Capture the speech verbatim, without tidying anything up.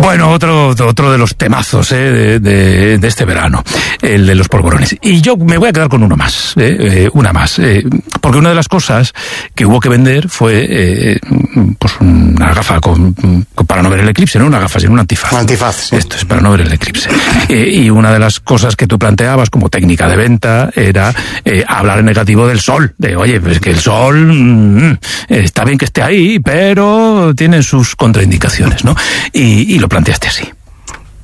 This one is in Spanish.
Bueno, otro, otro de los temazos, eh, de, de, de este verano, el de los polvorones. Y yo me voy a quedar con uno más, eh, eh, una más, eh, porque una de las cosas que hubo que vender fue, eh, pues una gafa con, con, para no ver el eclipse, no una gafa, sino un antifaz. Un antifaz, sí. Esto es para no ver el eclipse. Eh, y una de las cosas que tú planteabas como técnica de venta era eh, hablar en negativo del sol, de oye, pues que el sol mmm, está bien que esté ahí, pero tiene sus contraindicaciones, ¿no? Y, y lo planteaste así.